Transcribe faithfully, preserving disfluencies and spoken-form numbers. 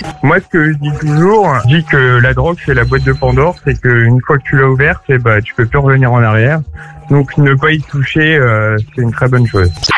Moi, ce que je dis toujours, je dis que la drogue, c'est la boîte de Pandore, c'est qu'une fois que tu l'as ouverte, eh ben, tu peux plus revenir en arrière. Donc, ne pas y toucher, euh, c'est une très bonne chose.